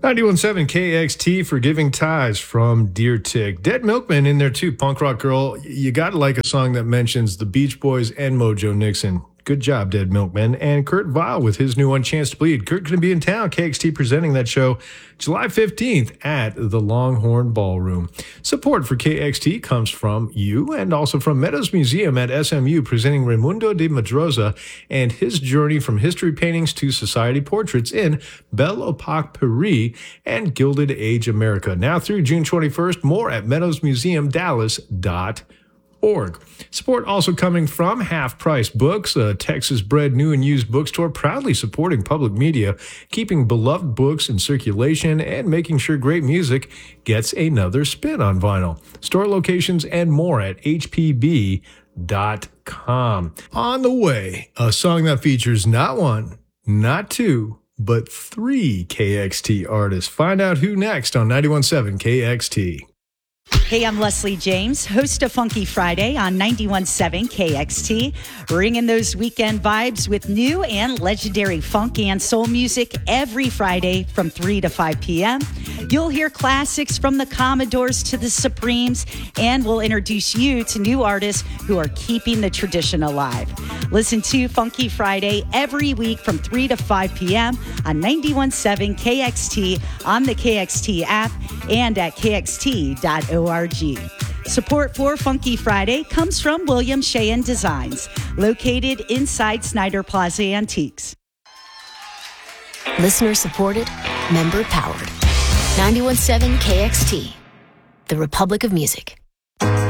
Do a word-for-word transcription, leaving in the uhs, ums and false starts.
ninety-one point seven K X T, Forgiving Ties from Deer Tick. Dead Milkman in there too, Punk Rock Girl. You gotta like a song that mentions the Beach Boys and Mojo Nixon. Good job, Dead Milkman. And Kurt Vile with his new one, Chance to Bleed. Kurt going to be in town, K X T presenting that show July fifteenth at the Longhorn Ballroom. Support for K X T comes from you and also from Meadows Museum at S M U, presenting Raimundo de Madroza and his journey from history paintings to society portraits in Belle Epoque Paris and Gilded Age America. Now through June twenty-first, more at meadows museum dallas dot com. Org. Support also coming from Half Price Books, a Texas-bred new and used bookstore proudly supporting public media, keeping beloved books in circulation, and making sure great music gets another spin on vinyl. Store locations and more at H P B dot com. On the way, a song that features not one, not two, but three K X T artists. Find out who next on ninety-one point seven K X T. Hey, I'm Leslie James, host of Funky Friday on ninety-one point seven K X T, bringing those weekend vibes with new and legendary funk and soul music every Friday from three to five p.m. You'll hear classics from the Commodores to the Supremes, and we'll introduce you to new artists who are keeping the tradition alive. Listen to Funky Friday every week from three to five p.m. on ninety-one point seven K X T, on the K X T app, and at K X T dot org. Support for Funky Friday comes from William Sheehan Designs, located inside Snyder Plaza Antiques. Listener supported, member powered. ninety-one point seven K X T, the Republic of Music.